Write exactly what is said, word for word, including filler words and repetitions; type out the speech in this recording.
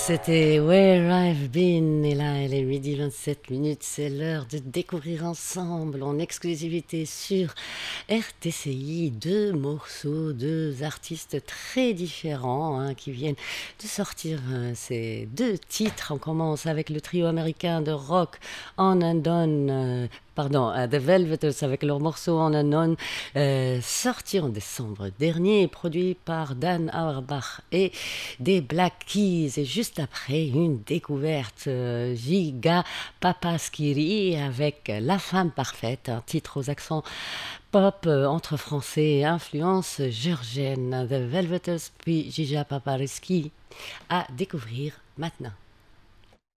C'était Where I've Been, et là, elle est midi vingt-sept minutes, c'est l'heure de découvrir ensemble, en exclusivité sur R T C I, deux morceaux, deux artistes très différents hein, qui viennent de sortir euh, ces deux titres. On commence avec le trio américain de rock On and On, euh, pardon, euh, The Velveters avec leur morceau On and On, euh, sorti en décembre dernier, produit par Dan Auerbach et des Black Keys. Et juste après, une découverte, euh, Giga Papaskiri avec La femme parfaite, un titre aux accents pop euh, entre français et influence georgienne. The Velveters puis Giga Papaskiri à découvrir maintenant.